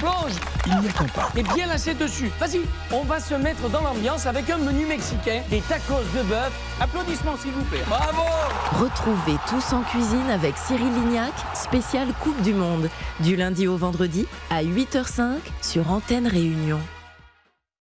plonge. Il n'y attend pas. Et bien l'assiette dessus. Vas-y, on va se mettre dans l'ambiance avec un menu mexicain, des tacos de bœuf. Applaudissements s'il vous plaît. Bravo! Retrouvez Tous en cuisine avec Cyril Lignac, spécial Coupe du Monde, du lundi au vendredi à 8h05 sur Antenne Réunion.